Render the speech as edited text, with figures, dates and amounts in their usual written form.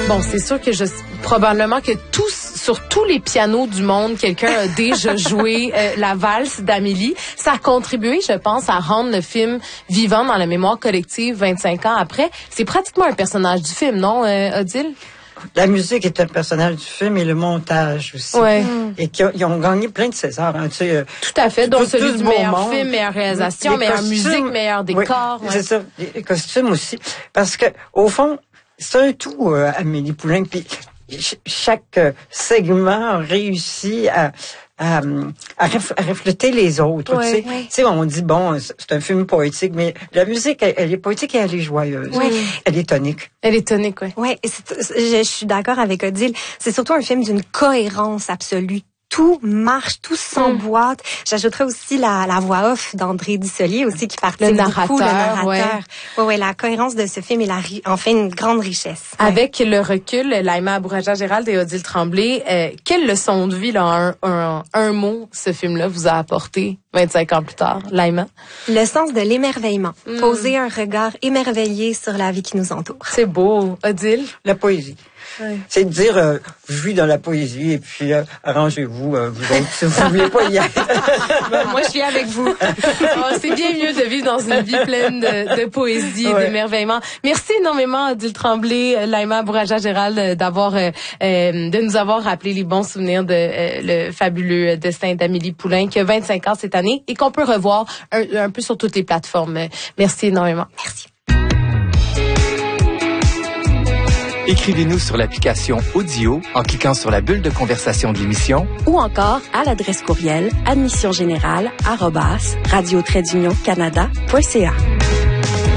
Bon, c'est sûr que probablement que sur tous les pianos du monde, quelqu'un a déjà joué la valse d'Amélie. Ça a contribué, je pense, à rendre le film vivant dans la mémoire collective 25 ans après. C'est pratiquement un personnage du film, non, Odile? La musique est un personnage du film et le montage aussi. Ouais. Et ils ont gagné plein de Césars. Hein, tu sais, tout à fait. Donc celui du meilleur monde, film, meilleure réalisation, meilleure musique, meilleur décor. Oui, c'est ça. Les costumes aussi. Parce que au fond, c'est un tout, Amélie Poulain. Puis chaque segment réussit à refléter les autres. Ouais, tu sais, on dit bon, c'est un film poétique, mais la musique, elle est poétique et elle est joyeuse. Oui. Elle est tonique. Elle est tonique, oui. Ouais, je suis d'accord avec Odile. C'est surtout un film d'une cohérence absolue. Tout marche, tout s'emboîte. J'ajouterais aussi la voix off d'André Dussolier aussi qui participe beaucoup, le narrateur. Ouais, la cohérence de ce film est en fait une grande richesse. Ouais. Avec le recul, Laïma Abouraja-Gérald et Odile Tremblay, quelle leçon de vie, là, un mot, ce film-là vous a apporté 25 ans plus tard, Laïma? Le sens de l'émerveillement. Poser un regard émerveillé sur la vie qui nous entoure. C'est beau. Odile? La poésie. Ouais. C'est de dire, je vis dans la poésie et puis arrangez-vous, vous autres, si vous voulez pas y être. Moi, je suis avec vous. C'est bien mieux de vivre dans une vie pleine de poésie et d'émerveillement. Merci énormément, Odile Tremblay, Laïma Abouraja-Gérald, de nous avoir rappelé les bons souvenirs de le fabuleux destin d'Amélie Poulain, qui a 25 ans cette année et qu'on peut revoir un peu sur toutes les plateformes. Merci énormément. Merci. Écrivez-nous sur l'application Audio en cliquant sur la bulle de conversation de l'émission ou encore à l'adresse courriel admissiongénérale@radio-canada.ca.